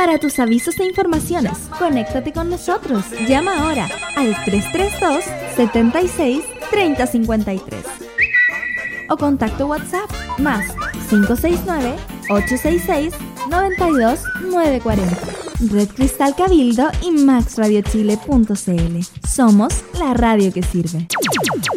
Para tus avisos e informaciones, conéctate con nosotros. Llama ahora al 332-76-3053 o contacto WhatsApp más 569-866-92940. Red Cristal Cabildo y maxradiochile.cl. Somos la radio que sirve.